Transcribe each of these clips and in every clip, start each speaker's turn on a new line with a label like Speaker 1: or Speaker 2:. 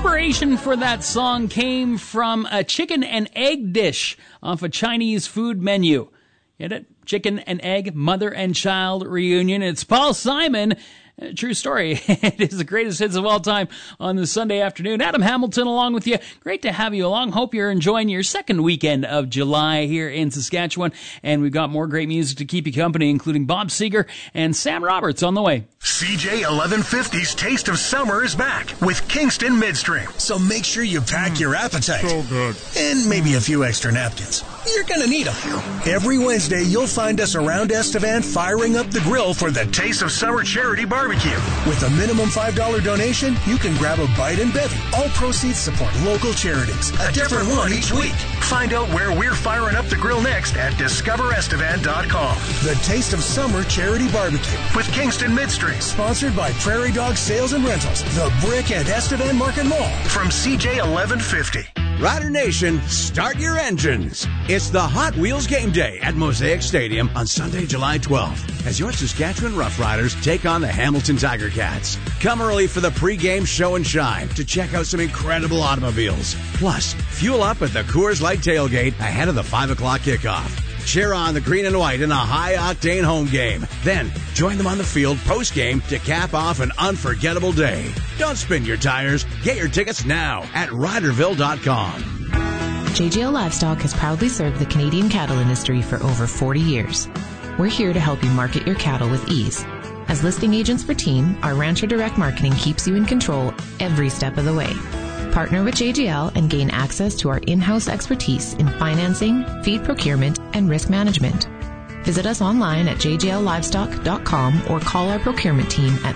Speaker 1: inspiration for that song came from a chicken and egg dish off a Chinese food menu. Get it? Chicken and egg, mother and child reunion. It's Paul Simon. True story. It is the greatest hits of all time on this Sunday afternoon. Adam Hamilton along with you. Great to have you along. Hope you're enjoying your second weekend of July here in Saskatchewan. And we've got more great music to keep you company, including Bob Seger and Sam Roberts on the way.
Speaker 2: CJ 1150's Taste of Summer is back with Kingston Midstream. So make sure you pack your appetite. So good. And maybe a few extra napkins. You're going to need them. Every Wednesday, you'll find us around Estevan firing up the grill for the Taste of Summer Charity Barbecue. With a minimum $5 donation, you can grab a bite and bevy. All proceeds support local charities. A different one each week. Find out where we're firing up the grill next at discoverestevan.com. The Taste of Summer Charity Barbecue with Kingston Midstream. Sponsored by Prairie Dog Sales and Rentals, the Brick and Estevan Market Mall. From CJ 1150.
Speaker 3: Rider Nation, start your engines. It's the Hot Wheels Game Day at Mosaic Stadium on Sunday, July 12th, as your Saskatchewan Rough Riders take on the Hamilton Tiger Cats. Come early for the pre-game show and shine to check out some incredible automobiles. Plus, fuel up at the Coors Light tailgate ahead of the 5 o'clock kickoff. Cheer on the green and white in a high-octane home game. Then, join them on the field post-game to cap off an unforgettable day. Don't spin your tires. Get your tickets now at Riderville.com.
Speaker 4: JGL Livestock has proudly served the Canadian cattle industry for over 40 years. We're here to help you market your cattle with ease. As listing agents for Team, our Rancher Direct Marketing keeps you in control every step of the way. Partner with JGL and gain access to our in-house expertise in financing, feed procurement, and risk management. Visit us online at jgllivestock.com or call our procurement team at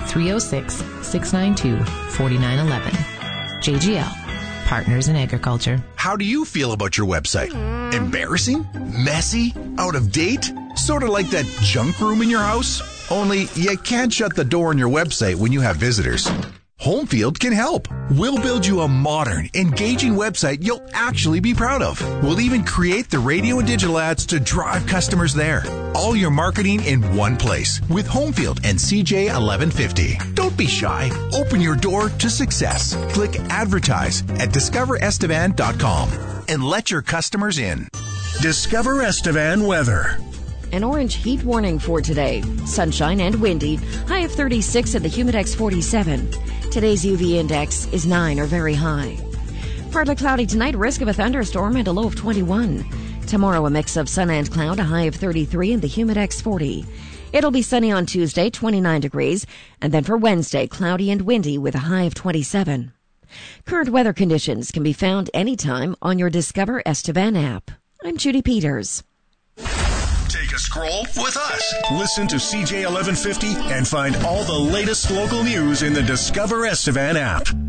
Speaker 4: 306-692-4911. JGL, Partners in Agriculture.
Speaker 5: How do you feel about your website? Embarrassing? Messy? Out of date? Sort of like that junk room in your house? Only you can't shut the door on your website when you have visitors. Homefield can help. We'll build you a modern, engaging website you'll actually be proud of. We'll even create the radio and digital ads to drive customers there. All your marketing in one place with Homefield and CJ 1150. Don't be shy. Open your door to success. Click advertise at discoverestevan.com and let your customers in.
Speaker 2: Discover Estevan weather.
Speaker 6: An orange heat warning for today. Sunshine and windy. High of 36 and the Humidex 47. Today's UV index is 9 or very high. Partly cloudy tonight, risk of a thunderstorm and a low of 21. Tomorrow a mix of sun and cloud, a high of 33 and the Humidex 40. It'll be sunny on Tuesday, 29 degrees. And then for Wednesday, cloudy and windy with a high of 27. Current weather conditions can be found anytime on your Discover Estevan app. I'm Judy Peters.
Speaker 2: Take a scroll with us. Listen to CJ 1150 and find all the latest local news in the Discover Estevan app.